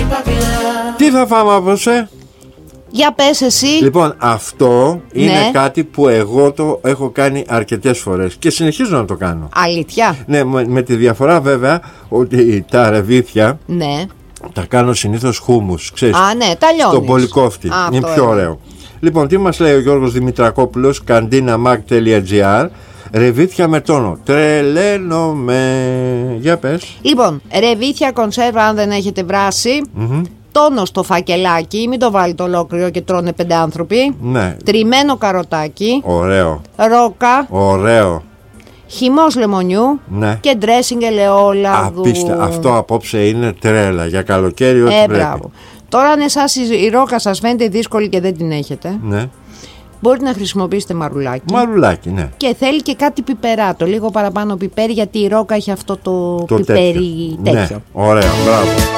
Τι θα φάμε απόψε? Για πες εσύ. Λοιπόν, αυτό είναι Ναι. κάτι που εγώ το έχω κάνει αρκετές φορές και συνεχίζω να το κάνω. Αλήθεια? Ναι, με τη διαφορά βέβαια ότι τα ρεβίθια Ναι. τα κάνω συνήθως χούμους, ξέρεις. Α, ναι, τα λιώνεις. Στον πολυκόφτη. Α, Είναι αυτό πιο είναι. ωραίο. Λοιπόν, τι μας λέει ο Γιώργος Δημητρακόπουλος, kandinamag.gr, ρεβίθια με τόνο. Τρελαίνομαι. Για πες. Λοιπόν, ρεβίθια κονσέρβα, αν δεν έχετε βράσει. Τόνο στο φακελάκι, μην το βάλετε ολόκληρο και τρώνε 5 άνθρωποι. Ναι. Τριμμένο καροτάκι. Ωραίο. Ρόκα. Ωραίο. Χυμός λεμονιού. Ναι. Και ντρέσινγκ ελαιόλαδου. Απίστα. Αυτό απόψε είναι τρέλα. Για καλοκαίρι ό,τι πρέπει. Μπράβο. Τώρα αν εσάς η ρόκα σας φαίνεται δύσκολη και δεν την έχετε, Ναι. μπορείτε να χρησιμοποιήσετε μαρουλάκι. Μαρουλάκι, ναι. Και θέλει και κάτι πιπεράτο, λίγο παραπάνω πιπέρι, γιατί η ρόκα έχει αυτό το Το πιπέρι τέτοιο. Ναι. Ωραίο. Μπράβο.